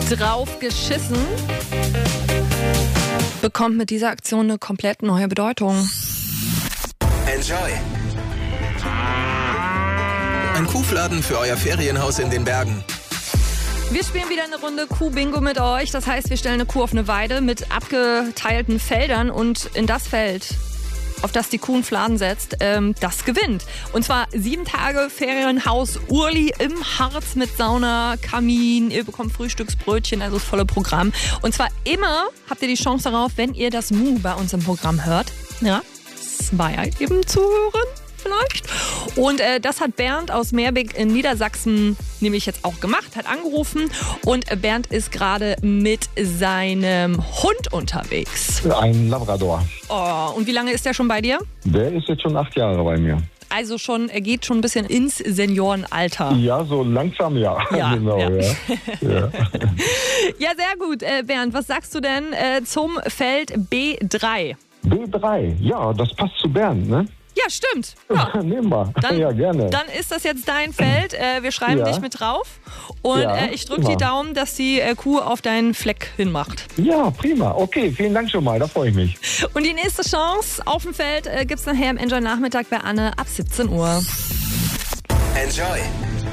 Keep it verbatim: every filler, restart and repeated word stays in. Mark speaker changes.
Speaker 1: drauf geschissen bekommt mit dieser Aktion eine komplett neue Bedeutung.
Speaker 2: Enjoy. Ein Kuhfladen für euer Ferienhaus in den Bergen.
Speaker 1: Wir spielen wieder eine Runde Kuh-Bingo mit euch. Das heißt, wir stellen eine Kuh auf eine Weide mit abgeteilten Feldern und in das Feld, auf das die Kuh einen Fladen setzt, ähm, das gewinnt. Und zwar sieben Tage Ferienhaus Urli im Harz mit Sauna, Kamin. Ihr bekommt Frühstücksbrötchen, also das volle Programm. Und zwar immer habt ihr die Chance darauf, wenn ihr das Mu bei uns im Programm hört. Ja, zwei eben zuhören. Vielleicht. Und äh, das hat Bernd aus Meerbeek in Niedersachsen nämlich jetzt auch gemacht, hat angerufen und äh, Bernd ist gerade mit seinem Hund unterwegs.
Speaker 3: Ein Labrador.
Speaker 1: Oh, und wie lange ist der schon bei dir?
Speaker 3: Der ist jetzt schon acht Jahre bei mir.
Speaker 1: Also schon, er geht schon ein bisschen ins Seniorenalter.
Speaker 3: Ja, so langsam ja.
Speaker 1: Ja,
Speaker 3: genau,
Speaker 1: ja.
Speaker 3: Ja. Ja.
Speaker 1: Ja, sehr gut. Äh, Bernd, was sagst du denn äh, zum Feld B drei?
Speaker 3: B drei, ja, das passt zu Bernd, ne?
Speaker 1: Ja, stimmt. Ja.
Speaker 3: Nehmen wir.
Speaker 1: Dann,
Speaker 3: ja, gerne.
Speaker 1: Dann ist das jetzt dein Feld. Äh, wir schreiben
Speaker 3: Ja.
Speaker 1: dich mit drauf. Und
Speaker 3: Ja,
Speaker 1: äh, ich drücke
Speaker 3: prima.
Speaker 1: die Daumen, dass die äh, Kuh auf deinen Fleck hinmacht.
Speaker 3: Ja, prima. Okay, vielen Dank schon mal, da freue ich mich.
Speaker 1: Und die nächste Chance auf dem Feld äh, gibt es nachher im Enjoy Nachmittag bei Anne ab siebzehn Uhr.
Speaker 2: Enjoy.